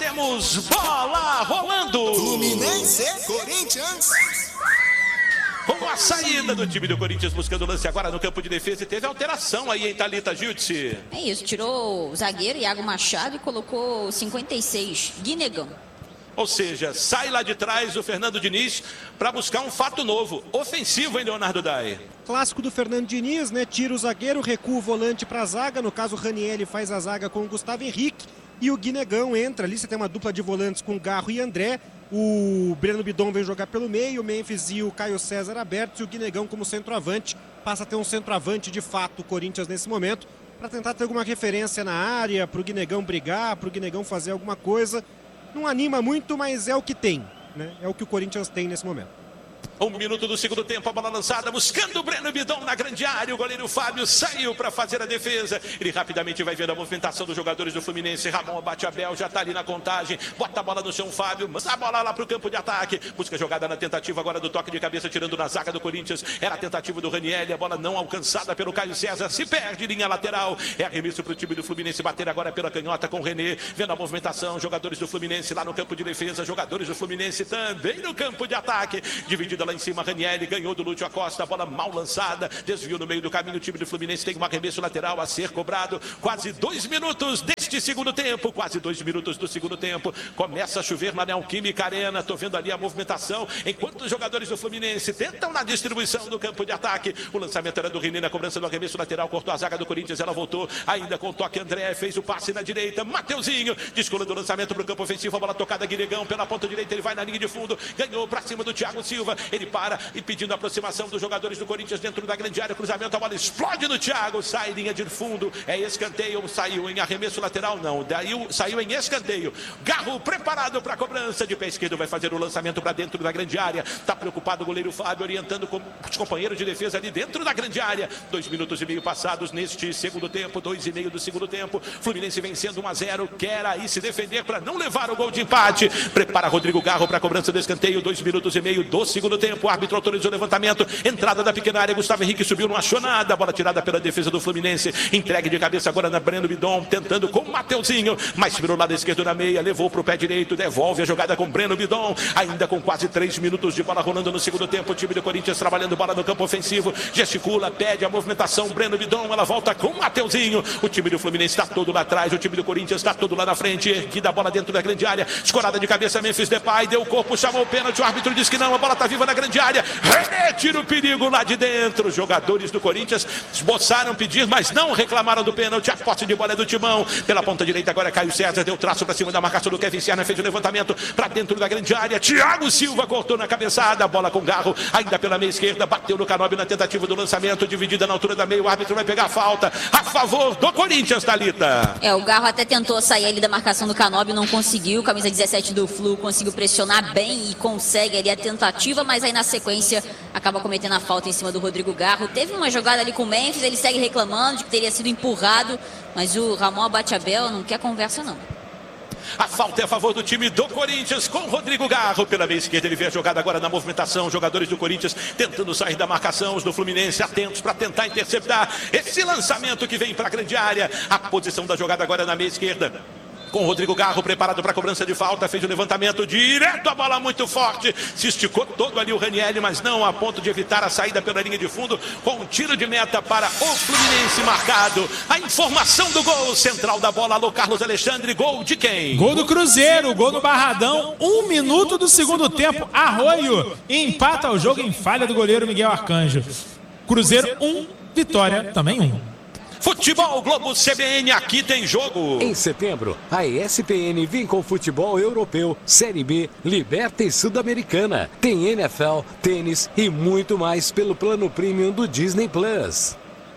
temos bola rolando. Fluminense, Corinthians. Com a saída do time do Corinthians buscando o lance agora no campo de defesa e teve alteração aí em Thalita Jutsi. É isso, tirou o zagueiro Iago Machado e colocou o 56, Guinegão. Ou seja, sai lá de trás o Fernando Diniz para buscar um fato novo, ofensivo, hein, Leonardo Dai? Clássico do Fernando Diniz, né? Tira o zagueiro, recua o volante para a zaga. No caso, o Ranieri faz a zaga com o Gustavo Henrique e o Guinegão entra ali. Você tem uma dupla de volantes com Garro e André. O Breno Bidon vem jogar pelo meio, o Memphis e o Caio César abertos e o Guinegão como centroavante. Passa a ter um centroavante de fato o Corinthians nesse momento, para tentar ter alguma referência na área, para o Guinegão brigar, para o Guinegão fazer alguma coisa. Não anima muito, mas é o que tem, né? É o que o Corinthians tem nesse momento. 1 minuto do segundo tempo, a bola lançada, buscando o Breno Bidon na grande área. O goleiro Fábio saiu para fazer a defesa. Ele rapidamente vai vendo a movimentação dos jogadores do Fluminense. Ramon bate a Bel, já está ali na contagem. Bota a bola no chão, Fábio. Manda a bola lá para o campo de ataque. Busca a jogada na tentativa agora do toque de cabeça, tirando na zaga do Corinthians. Era a tentativa do Ranieri. A bola não alcançada pelo Caio César. Se perde, linha lateral. É arremesso para o time do Fluminense bater agora pela canhota com o René. Vendo a movimentação, jogadores do Fluminense lá no campo de defesa. Jogadores do Fluminense também no campo de ataque. Dividida lá em cima, Ranieri ganhou do Lúcio Acosta, a bola mal lançada, desviou no meio do caminho, o time do Fluminense tem um arremesso lateral a ser cobrado, quase 2 minutos deste segundo tempo, quase 2 minutos do segundo tempo, começa a chover na Neoquímica Arena, tô vendo ali a movimentação, enquanto os jogadores do Fluminense tentam na distribuição do campo de ataque, o lançamento era do René na cobrança do arremesso lateral, cortou a zaga do Corinthians, ela voltou, ainda com o toque André, fez o passe na direita, Mateuzinho, descolando o lançamento para o campo ofensivo, a bola tocada, Guinegão pela ponta direita, ele vai na linha de fundo, ganhou para cima do Thiago Silva, ele para e pedindo a aproximação dos jogadores do Corinthians dentro da grande área, cruzamento, a bola explode no Thiago, sai linha de fundo, é escanteio, saiu em arremesso lateral, não, daí saiu em escanteio, Garro preparado para a cobrança, de pé esquerdo vai fazer o lançamento para dentro da grande área, tá preocupado o goleiro Fábio, orientando com os companheiros de defesa ali dentro da grande área, 2 minutos e meio passados neste segundo tempo, 2,5 do segundo tempo, Fluminense vencendo 1-0, quer aí se defender para não levar o gol de empate, prepara Rodrigo Garro para a cobrança do escanteio, 2 minutos e meio do segundo tempo, o árbitro autorizou o levantamento, entrada da pequena área, Gustavo Henrique subiu, não achou nada, bola tirada pela defesa do Fluminense, entregue de cabeça agora na Breno Bidon, tentando com o Mateuzinho, mas virou lado esquerdo na meia, levou para o pé direito, devolve a jogada com Breno Bidon, ainda com quase 3 minutos de bola rolando no segundo tempo, o time do Corinthians trabalhando bola no campo ofensivo, gesticula, pede a movimentação, Breno Bidon, ela volta com o Mateuzinho, o time do Fluminense está todo lá atrás, o time do Corinthians está todo lá na frente, erguida a bola dentro da grande área, escorada de cabeça, Memphis Depay, deu o corpo, chamou o pênalti, o árbitro disse que não, a bola está viva na grande área, René tira o perigo lá de dentro, os jogadores do Corinthians esboçaram pedir, mas não reclamaram do pênalti, a posse de bola é do Timão, pela ponta direita agora Caio César, deu traço para cima da marcação do Kevin Serna, fez o levantamento para dentro da grande área, Thiago Silva cortou na cabeçada, a bola com Garro, ainda pela meia esquerda, bateu no Canóbio na tentativa do lançamento, dividida na altura da meia, o árbitro vai pegar a falta, a favor do Corinthians, Thalita. O Garro até tentou sair ali da marcação do Canóbio, não conseguiu, camisa 17 do Flu conseguiu pressionar bem e consegue ali a tentativa, mas aí na sequência acaba cometendo a falta em cima do Rodrigo Garro. Teve uma jogada ali com o Memphis, ele segue reclamando de que teria sido empurrado, mas o Ramon Abate-Abel não quer conversa não. A falta é a favor do time do Corinthians com Rodrigo Garro pela meia esquerda, ele vê a jogada agora na movimentação, jogadores do Corinthians tentando sair da marcação, os do Fluminense atentos para tentar interceptar esse lançamento que vem para a grande área, a posição da jogada agora na meia esquerda, com Rodrigo Garro preparado para a cobrança de falta, fez o levantamento direto, a bola muito forte, se esticou todo ali o Ranieri, mas não a ponto de evitar a saída pela linha de fundo, com um tiro de meta para o Fluminense marcado. A informação do gol, central da bola, alô Carlos Alexandre, gol de quem? Gol do Cruzeiro, gol do Barradão, 1 minuto do segundo tempo, Arroio empata o jogo em falha do goleiro Miguel Arcanjo. Cruzeiro 1, Vitória também 1. Futebol Globo CBN, aqui tem jogo. Em setembro, a ESPN vem com futebol europeu, Série B, Liberta e Sul-Americana. Tem NFL, tênis e muito mais pelo plano premium do Disney Plus.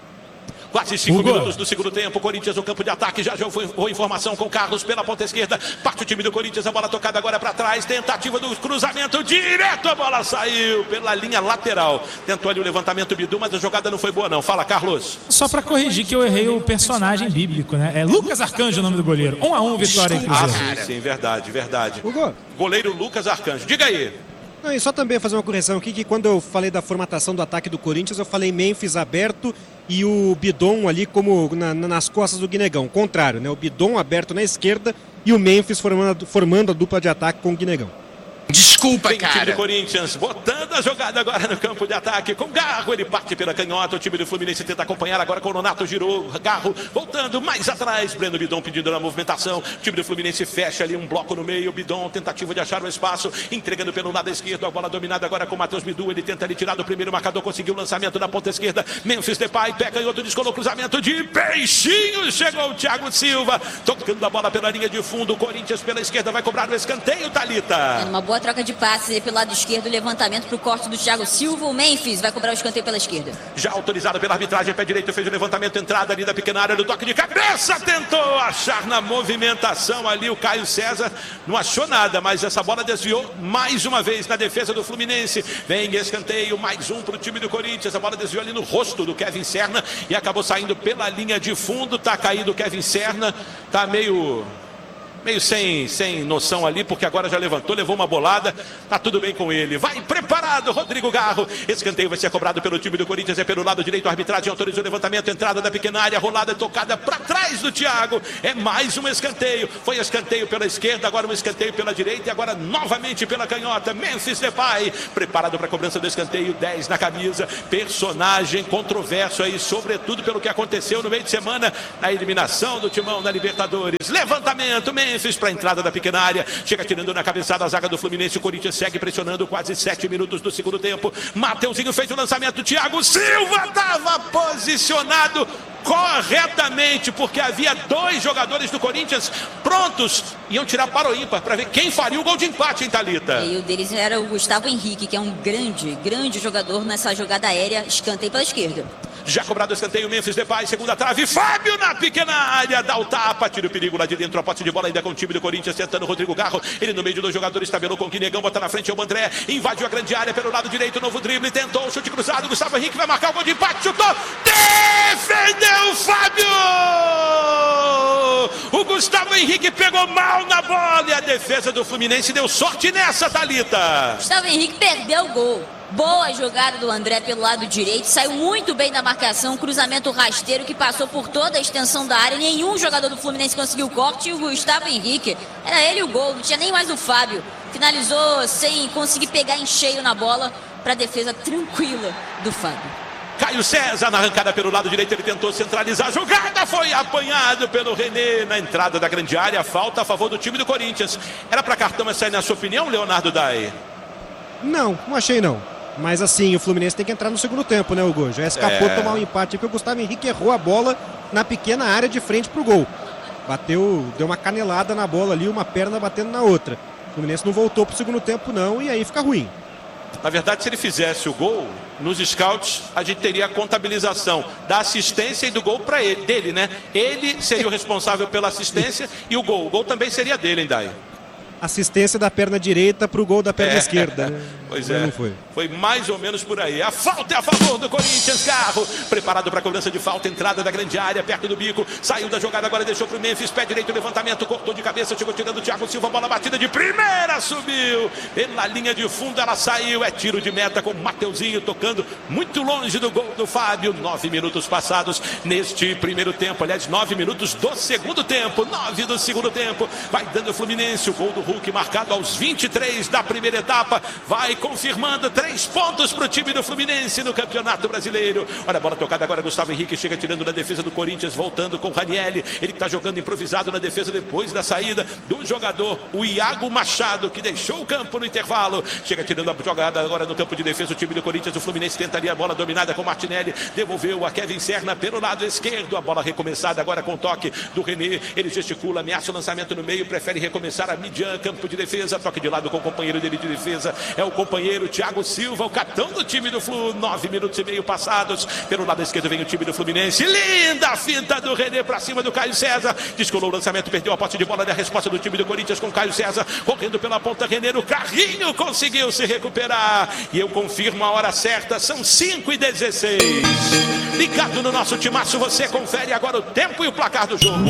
Quase 5 minutos do segundo tempo, Corinthians no campo de ataque, já foi informação com Carlos pela ponta esquerda, parte o time do Corinthians, a bola tocada agora para trás, tentativa do cruzamento, direto, a bola saiu pela linha lateral, tentou ali o levantamento Bidu, mas a jogada não foi boa não, fala Carlos. Só para corrigir que eu errei o personagem bíblico, né? É Lucas Arcanjo o nome do goleiro, 1-1, Vitória e Cruzeiro. Sim, verdade. Goleiro Lucas Arcanjo, diga aí. Não, e só também fazer uma correção aqui, que quando eu falei da formatação do ataque do Corinthians, eu falei Memphis aberto e o Bidon ali como nas costas do Guinegão. Contrário, né? O Bidon aberto na esquerda e o Memphis formando a dupla de ataque com o Guinegão. Desculpa, Vem o time do cara. Corinthians botando a jogada agora no campo de ataque com Garro, ele parte pela canhota, o time do Fluminense tenta acompanhar agora com o Nonato, girou, Garro voltando mais atrás, Breno Bidon pedindo na movimentação, o time do Fluminense fecha ali um bloco no meio, Bidon tentativa de achar o espaço, entregando pelo lado esquerdo, a bola dominada agora com o Matheus Bidu, ele tenta ali tirar do primeiro marcador, conseguiu o lançamento na ponta esquerda, Memphis Depay pega em outro, descolou o cruzamento de peixinho, chegou o Thiago Silva, tocando a bola pela linha de fundo, o Corinthians pela esquerda vai cobrar o escanteio, Thalita. Uma boa troca de passes pelo lado esquerdo, levantamento para o corte do Thiago Silva. O Memphis vai cobrar o escanteio pela esquerda. Já autorizado pela arbitragem, pé direito, fez o levantamento, entrada ali da pequena área, no toque de cabeça, tentou achar na movimentação ali o Caio César, não achou nada, mas essa bola desviou mais uma vez na defesa do Fluminense. Vem escanteio, mais um para o time do Corinthians, a bola desviou ali no rosto do Kevin Serna e acabou saindo pela linha de fundo, tá caído o Kevin Serna, tá meio sem noção ali, porque agora já levantou, levou uma bolada, tá tudo bem com ele, vai preparado, Rodrigo Garro, escanteio vai ser cobrado pelo time do Corinthians, é pelo lado direito, a arbitragem autorizou o levantamento, entrada da pequena área, rolada tocada para trás do Thiago, é mais um escanteio, foi escanteio pela esquerda, agora um escanteio pela direita e agora novamente pela canhota, Memphis Depay, preparado para a cobrança do escanteio, 10 na camisa, personagem controverso aí, sobretudo pelo que aconteceu no meio de semana, na eliminação do Timão na Libertadores, levantamento, Memphis para a entrada da pequena área, chega tirando na cabeçada a zaga do Fluminense, o Corinthians segue pressionando quase 7 minutos do segundo tempo, Mateuzinho fez o lançamento, Thiago Silva estava posicionado corretamente, porque havia 2 jogadores do Corinthians prontos, iam tirar para o ímpar para ver quem faria o gol de empate, hein, Thalita? E o deles era o Gustavo Henrique, que é um grande jogador nessa jogada aérea, escanteio pela esquerda. Já cobrado o escanteio, Memphis Depay, segunda trave, Fábio na pequena área, dá o tapa, tira o perigo lá de dentro, a posse de bola ainda com o time do Corinthians, tentando o Rodrigo Garro, ele no meio de 2 jogadores, tabelou com o Guinegão, bota na frente é o André, invadiu a grande área pelo lado direito, novo drible, tentou o chute cruzado, Gustavo Henrique vai marcar o gol de empate, chutou, defendeu o Fábio! O Gustavo Henrique pegou mal na bola e a defesa do Fluminense deu sorte nessa, Thalita. Gustavo Henrique perdeu o gol. Boa jogada do André pelo lado direito, saiu muito bem da marcação, cruzamento rasteiro que passou por toda a extensão da área, nenhum jogador do Fluminense conseguiu o corte e o Gustavo Henrique, era ele o gol, não tinha nem mais o Fábio, finalizou sem conseguir pegar em cheio na bola para a defesa tranquila do Fábio. Caio César na arrancada pelo lado direito, ele tentou centralizar a jogada, foi apanhado pelo René na entrada da grande área, falta a favor do time do Corinthians. Era para cartão essa aí, na sua opinião, Leonardo Dai? Não achei não. Mas assim, o Fluminense tem que entrar no segundo tempo, né, Hugo? Já escapou de tomar um empate, porque o Gustavo Henrique errou a bola na pequena área de frente pro gol. Bateu, deu uma canelada na bola ali, uma perna batendo na outra. O Fluminense não voltou pro segundo tempo não, e aí fica ruim. Na verdade, se ele fizesse o gol, nos scouts a gente teria a contabilização da assistência e do gol para ele, dele, né? Ele seria o responsável pela assistência e o gol também seria dele, hein, Dai? Assistência da perna direita pro gol da perna esquerda. Né? Pois não é, foi mais ou menos por aí. A falta é a favor do Corinthians, Garro, preparado para a cobrança de falta, entrada da grande área, perto do bico, saiu da jogada, agora deixou pro Memphis, pé direito, levantamento, cortou de cabeça, chegou tirando o Thiago Silva, bola batida de primeira, subiu, pela linha de fundo ela saiu, é tiro de meta com o Mateuzinho tocando muito longe do gol do Fábio. 9 minutos passados neste primeiro tempo, aliás, 9 minutos do segundo tempo, 9 do segundo tempo, vai dando o Fluminense, o gol do Hulk marcado aos 23 da primeira etapa, vai confirmando 3 pontos para o time do Fluminense no Campeonato Brasileiro. Olha a bola tocada agora, Gustavo Henrique chega tirando na defesa do Corinthians, voltando com o Ranieri, ele está jogando improvisado na defesa depois da saída do jogador, o Iago Machado, que deixou o campo no intervalo, chega tirando a jogada agora no campo de defesa, o time do Corinthians, o Fluminense tentaria a bola dominada com o Martinelli, devolveu a Kevin Serna pelo lado esquerdo, a bola recomeçada agora com o toque do René, ele gesticula, ameaça o lançamento no meio, prefere recomeçar a Midian, campo de defesa, toque de lado com o companheiro dele de defesa, é o companheiro Thiago Silva, o capitão do time do Flu. 9 minutos e meio passados, pelo lado esquerdo vem o time do Fluminense, linda a finta do René para cima do Caio César, descolou o lançamento, perdeu a posse de bola, da resposta do time do Corinthians com Caio César, correndo pela ponta, René, o carrinho conseguiu se recuperar, e eu confirmo a hora certa, são 5h16, ligado no nosso timaço, você confere agora o tempo e o placar do jogo.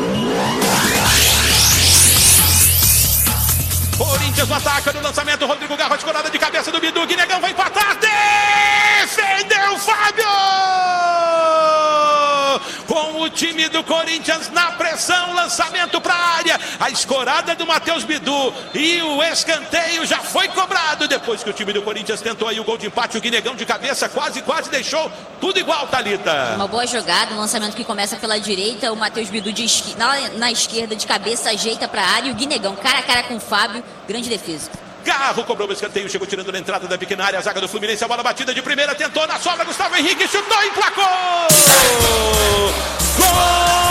Corinthians no ataque, no lançamento, Rodrigo Garro, escorada de cabeça do Bidu, Guinegão vai empatar, defendeu Fábio! Com o time do Corinthians na pressão, lançamento para a área, a escorada do Matheus Bidu e o escanteio já foi cobrado depois que o time do Corinthians tentou aí o gol de empate. O Guinegão de cabeça quase deixou tudo igual, Thalita. Uma boa jogada, um lançamento que começa pela direita, o Matheus Bidu na esquerda de cabeça ajeita para a área e o Guinegão cara a cara com o Fábio, grande defesa. Garro cobrou o escanteio, chegou tirando na entrada da pequena área, a zaga do Fluminense, a bola batida de primeira, tentou na sobra, Gustavo Henrique chutou e emplacou! Gol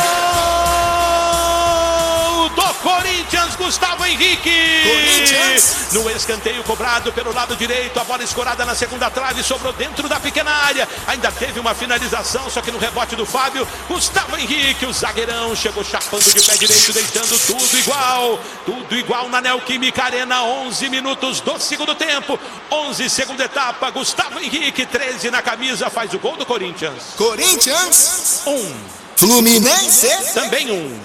do Corinthians, Gustavo Henrique! Corinthians! No escanteio cobrado pelo lado direito, a bola escorada na segunda trave, sobrou dentro da pequena área, ainda teve uma finalização, só que no rebote do Fábio, Gustavo Henrique, o zagueirão, chegou chapando de pé direito, deixando tudo igual na Neoquímica Arena. 11 minutos do segundo tempo, 11 segunda etapa, Gustavo Henrique, 13 na camisa, faz o gol do Corinthians. Corinthians. 1. Fluminense. Também 1.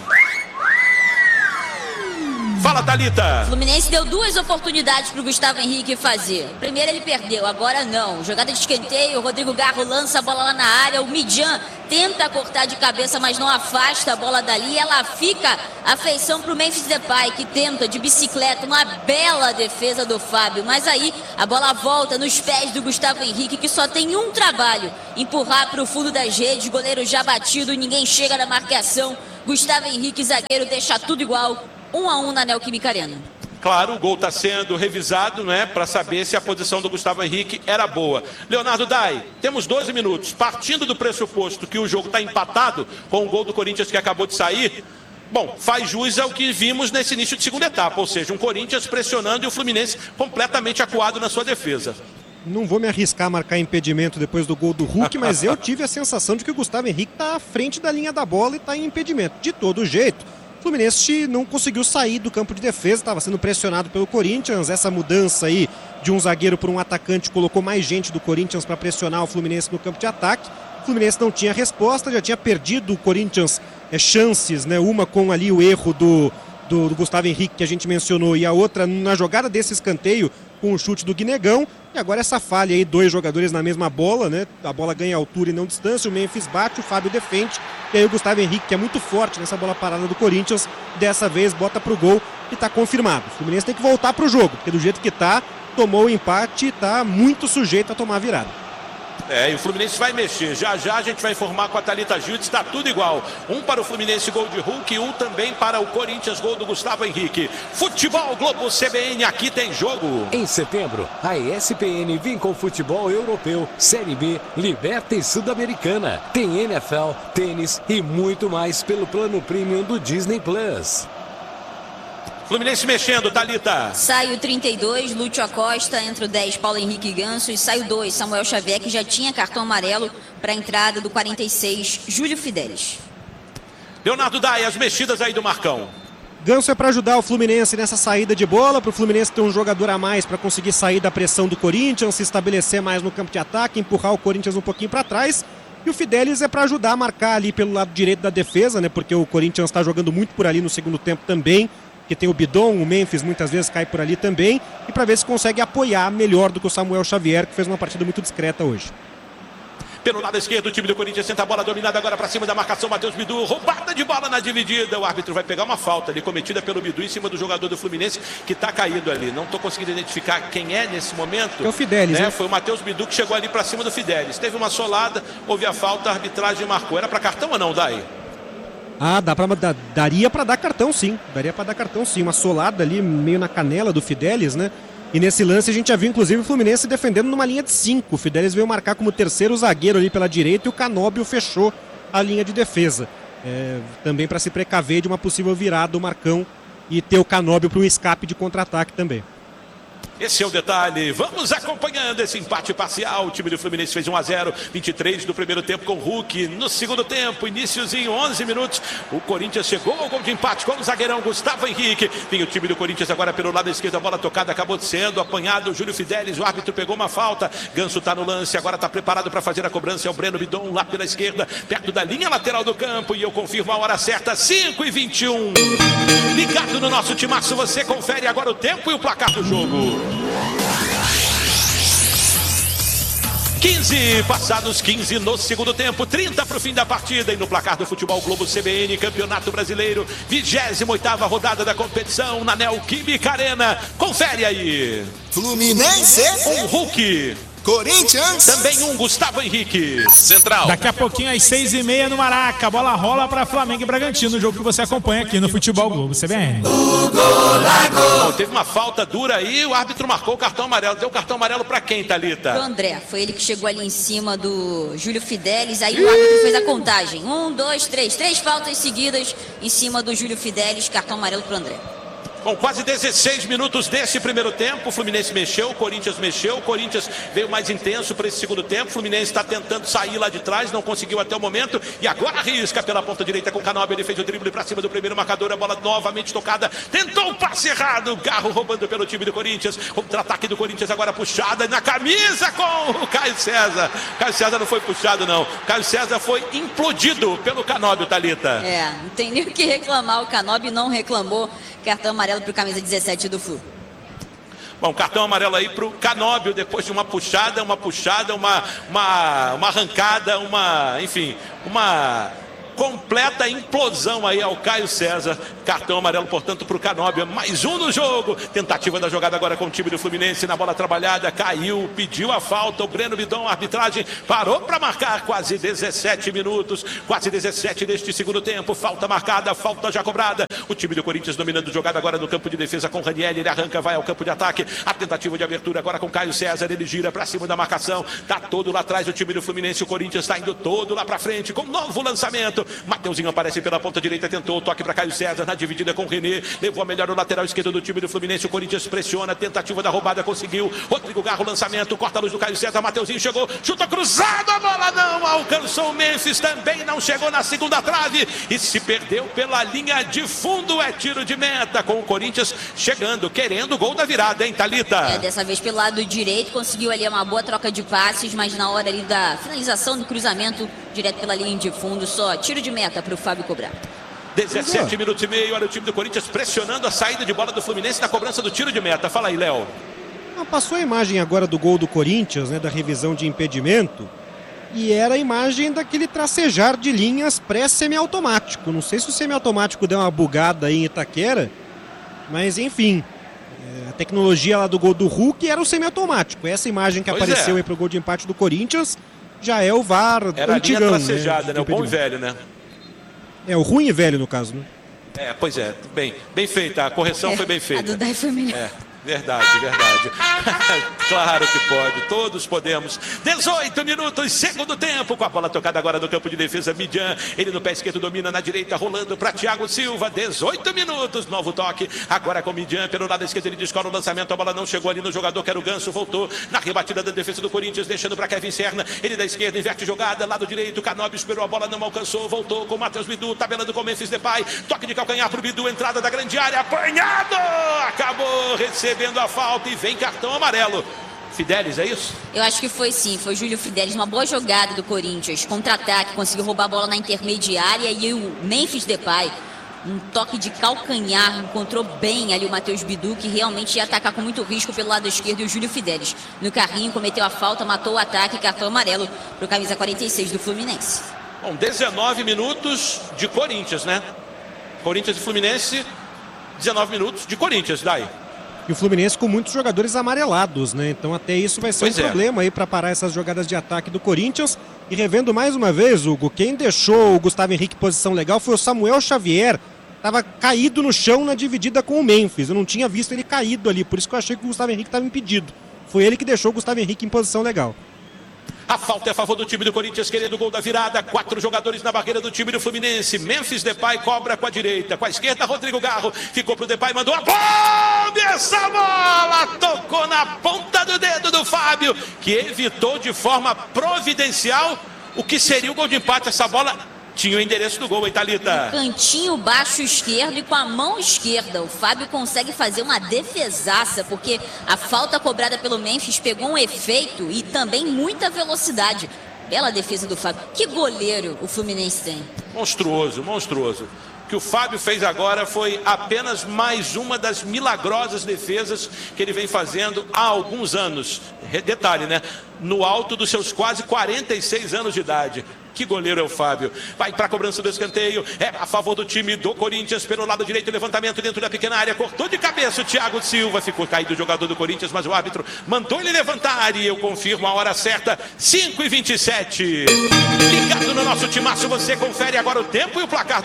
Fala, Thalita. Fluminense deu 2 oportunidades para o Gustavo Henrique fazer. Primeiro ele perdeu, agora não. Jogada de escanteio, o Rodrigo Garro lança a bola lá na área, o Midjan tenta cortar de cabeça, mas não afasta a bola dali. Ela fica a feição para o Memphis Depay, que tenta de bicicleta, uma bela defesa do Fábio. Mas aí a bola volta nos pés do Gustavo Henrique, que só tem um trabalho: empurrar para o fundo das redes, goleiro já batido, ninguém chega na marcação. Gustavo Henrique, zagueiro, deixa tudo igual. 1-1 na Neoquímica Arena. Claro, o gol está sendo revisado, né, para saber se a posição do Gustavo Henrique era boa. Leonardo Dai, temos 12 minutos. Partindo do pressuposto que o jogo está empatado com o gol do Corinthians que acabou de sair, bom, faz jus ao que vimos nesse início de segunda etapa, ou seja, um Corinthians pressionando e o Fluminense completamente acuado na sua defesa. Não vou me arriscar a marcar impedimento depois do gol do Hulk, mas eu tive a sensação de que o Gustavo Henrique está à frente da linha da bola e está em impedimento. De todo jeito, o Fluminense não conseguiu sair do campo de defesa, estava sendo pressionado pelo Corinthians. Essa mudança aí de um zagueiro para um atacante colocou mais gente do Corinthians para pressionar o Fluminense no campo de ataque. O Fluminense não tinha resposta, já tinha perdido o Corinthians chances, né? Uma com ali o erro do Gustavo Henrique que a gente mencionou e a outra na jogada desse escanteio com o chute do Guinegão. E agora essa falha aí, 2 jogadores na mesma bola, né? A bola ganha altura e não distância, o Memphis bate, o Fábio defende, e aí o Gustavo Henrique, que é muito forte nessa bola parada do Corinthians, dessa vez bota pro gol e tá confirmado. O Fluminense tem que voltar pro jogo, porque do jeito que tá, tomou o empate e tá muito sujeito a tomar a virada. E o Fluminense vai mexer. Já a gente vai informar com a Thalita Gildes, está tudo igual. 1 para o Fluminense, gol de Hulk, 1 também para o Corinthians, gol do Gustavo Henrique. Futebol Globo CBN, aqui tem jogo. Em setembro, a ESPN vem com futebol europeu, Série B, Liberta e Sul-Americana. Tem NFL, tênis e muito mais pelo plano premium do Disney Plus. Fluminense mexendo, Thalita. Sai o 32, Lúcio Acosta, entra o 10, Paulo Henrique Ganso, e sai o 2, Samuel Xavier, que já tinha cartão amarelo para a entrada do 46, Júlio Fidelis. Leonardo Dai, as mexidas aí do Marcão. Ganso é para ajudar o Fluminense nessa saída de bola, para o Fluminense ter um jogador a mais para conseguir sair da pressão do Corinthians, se estabelecer mais no campo de ataque, empurrar o Corinthians um pouquinho para trás. E o Fidelis é para ajudar a marcar ali pelo lado direito da defesa, né? Porque o Corinthians está jogando muito por ali no segundo tempo também. Que tem o Bidon, o Memphis muitas vezes cai por ali também, e para ver se consegue apoiar melhor do que o Samuel Xavier, que fez uma partida muito discreta hoje. Pelo lado esquerdo, o time do Corinthians senta a bola dominada agora para cima da marcação, Matheus Bidu, roubada de bola na dividida, o árbitro vai pegar uma falta ali, cometida pelo Bidu em cima do jogador do Fluminense, que está caído ali, não estou conseguindo identificar quem é nesse momento. É o Fidelis, né? Foi o Matheus Bidu que chegou ali para cima do Fidelis, teve uma solada, houve a falta, a arbitragem marcou. Era para cartão ou não, Daí? Daria para dar cartão sim, uma solada ali meio na canela do Fidelis, né? E nesse lance a gente já viu inclusive o Fluminense defendendo numa linha de 5, o Fidelis veio marcar como terceiro zagueiro ali pela direita e o Canóbio fechou a linha de defesa, também para se precaver de uma possível virada do Marcão e ter o Canóbio para um escape de contra-ataque também. Esse é o detalhe, vamos acompanhando esse empate parcial. O time do Fluminense fez 1-0, 23 do primeiro tempo com o Hulk. No segundo tempo, iniciozinho, 11 minutos, o Corinthians chegou ao gol de empate com o zagueirão Gustavo Henrique. Tem o time do Corinthians agora pelo lado esquerdo, a bola tocada, acabou sendo apanhado o Júlio Fidelis, o árbitro pegou uma falta. Ganso está no lance, agora está preparado para fazer a cobrança, é o Breno Bidon lá pela esquerda, perto da linha lateral do campo, e eu confirmo a hora certa, 5h21. Ligado no nosso timaço, você confere agora o tempo e o placar do jogo. 15, passados 15 no segundo tempo, 30 para o fim da partida. E no placar do Futebol Globo CBN, Campeonato Brasileiro, 28ª rodada da competição na Neoquímica Arena. Confere aí. Fluminense. Um Hulk. Corinthians. Também um Gustavo Henrique. Central. Daqui a pouquinho às 6h30 no Maraca, a bola rola para Flamengo e Bragantino, o jogo que você acompanha aqui no Futebol Globo CBN. Bom, teve uma falta dura aí, o árbitro marcou o cartão amarelo. Deu o cartão amarelo para quem, Thalita? Pro André, foi ele que chegou ali em cima do Júlio Fidelis, aí o árbitro fez a contagem. 1, 2, 3, 3 faltas seguidas em cima do Júlio Fidelis, cartão amarelo pro André. Bom, quase 16 minutos desse primeiro tempo, o Fluminense mexeu, o Corinthians mexeu, o Corinthians veio mais intenso para esse segundo tempo, o Fluminense está tentando sair lá de trás, não conseguiu até o momento, e agora arrisca pela ponta direita com o Canóbio, ele fez o drible para cima do primeiro marcador, a bola novamente tocada, tentou o passe errado, Garro roubando pelo time do Corinthians, contra-ataque do Corinthians agora puxada na camisa com o Caio César. Caio César não foi puxado não, Caio César foi implodido pelo Canóbio, Thalita. Não tem nem o que reclamar, o Canóbio não reclamou, cartão amarelo para o camisa 17 do Flu. Bom, cartão amarelo aí para o Canóbio, depois de uma puxada, uma arrancada, enfim, uma completa implosão aí ao Caio César. Cartão amarelo, portanto, para o Canóbio. Mais um no jogo. Tentativa da jogada agora com o time do Fluminense na bola trabalhada. Caiu, pediu a falta. O Breno Bidon, a arbitragem, parou para marcar. Quase 17 minutos. Quase 17 deste segundo tempo. Falta marcada, falta já cobrada. O time do Corinthians dominando jogada agora no campo de defesa com o Ranieri. Ele arranca, vai ao campo de ataque. A tentativa de abertura agora com o Caio César. Ele gira para cima da marcação. Tá todo lá atrás o time do Fluminense. O Corinthians está indo todo lá para frente com um novo lançamento. Mateuzinho aparece pela ponta direita, tentou o toque para Caio César na dividida com o René, levou a melhor o lateral esquerdo do time do Fluminense. O Corinthians pressiona, tentativa da roubada, conseguiu. Rodrigo Garro, lançamento, corta a luz do Caio César. Mateuzinho chegou, chuta cruzado, a bola não alcançou o Memphis, também não chegou na segunda trave e se perdeu pela linha de fundo. É tiro de meta com o Corinthians chegando, querendo o gol da virada, hein, Thalita? Dessa vez pelo lado direito, conseguiu ali uma boa troca de passes, mas na hora ali da finalização do cruzamento, direto pela linha de fundo, só tiro de meta para o Fábio cobrar. 17 minutos e meio, olha o time do Corinthians pressionando a saída de bola do Fluminense na cobrança do tiro de meta. Fala aí, Léo. Passou a imagem agora do gol do Corinthians, né, da revisão de impedimento, e era a imagem daquele tracejar de linhas pré-semiautomático. Não sei se o semiautomático deu uma bugada aí em Itaquera, mas enfim, a tecnologia lá do gol do Hulk era o semiautomático. Essa imagem que apareceu aí pro gol de empate do Corinthians já é o VAR era antigão, a linha tracejada, né? O bom e velho, né? É, o ruim e velho no caso, né? Pois é, bem feita, a correção foi bem feita. A do Dai foi melhor. Verdade. Claro que pode, todos podemos. 18 minutos, segundo tempo, com a bola tocada agora no campo de defesa, Midian, ele no pé esquerdo domina na direita, rolando para Thiago Silva. 18 minutos, novo toque, agora com Midian, pelo lado esquerdo ele descola o lançamento, a bola não chegou ali no jogador que era o Ganso, voltou na rebatida da defesa do Corinthians, deixando para Kevin Serna, ele da esquerda, inverte jogada, lado direito, Canóbio esperou a bola, não alcançou, voltou com o Matheus Bidu, tabelando com o Memphis Depay, toque de calcanhar pro Bidu, entrada da grande área, apanhado, acabou recebendo a falta e vem cartão amarelo. Fidelis, é isso? Eu acho que foi sim, foi Júlio Fidelis, uma boa jogada do Corinthians, contra-ataque, conseguiu roubar a bola na intermediária e o Memphis Depay, um toque de calcanhar, encontrou bem ali o Matheus Bidu, que realmente ia atacar com muito risco pelo lado esquerdo, e o Júlio Fidelis no carrinho cometeu a falta, matou o ataque, cartão amarelo para o camisa 46 do Fluminense. Bom, 19 minutos de Corinthians, né? Corinthians e Fluminense, 19 minutos de Corinthians, daí. E o Fluminense com muitos jogadores amarelados, né? Então até isso vai ser problema aí para parar essas jogadas de ataque do Corinthians. E revendo mais uma vez, Hugo, quem deixou o Gustavo Henrique em posição legal foi o Samuel Xavier. Estava caído no chão na dividida com o Memphis. Eu não tinha visto ele caído ali, por isso que eu achei que o Gustavo Henrique estava impedido. Foi ele que deixou o Gustavo Henrique em posição legal. A falta é a favor do time do Corinthians, querendo o gol da virada. 4 jogadores na barreira do time do Fluminense. Memphis Depay cobra com a direita. Com a esquerda, Rodrigo Garro. Ficou pro Depay, mandou a bomba! Essa bola tocou na ponta do dedo do Fábio, que evitou de forma providencial o que seria o gol de empate. Essa bola tinha o endereço do gol, hein, Thalita? Cantinho baixo esquerdo e com a mão esquerda. O Fábio consegue fazer uma defesaça, porque a falta cobrada pelo Memphis pegou um efeito e também muita velocidade. Bela defesa do Fábio. Que goleiro o Fluminense tem. Monstruoso. O que o Fábio fez agora foi apenas mais uma das milagrosas defesas que ele vem fazendo há alguns anos. Detalhe, né? No alto dos seus quase 46 anos de idade. Que goleiro é o Fábio. Vai para a cobrança do escanteio. É a favor do time do Corinthians. Pelo lado direito, levantamento dentro da pequena área. Cortou de cabeça o Thiago Silva. Ficou caído o jogador do Corinthians, mas o árbitro mandou ele levantar. E eu confirmo a hora certa, 5h27. Ligado no nosso timaço, você confere agora o tempo e o placar.